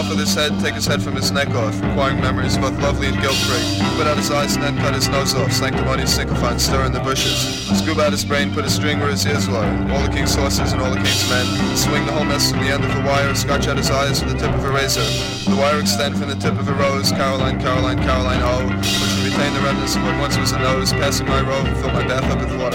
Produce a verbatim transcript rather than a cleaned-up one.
off with his head, take his head from his neck off, requiring memories both lovely and guilt-free. Put out his eyes and then cut his nose off, sanctimonious sycophant, stir in the bushes. Scoop out his brain, put a string where his ears were, all the king's horses and all the king's men. Swing the whole mess from the end of a wire, scratch out his eyes with the tip of a razor. The wire extend from the tip of a rose, Caroline, Caroline, Caroline, oh, which will retain the remnants of what once was a nose, passing my robe, fill my bath up with water.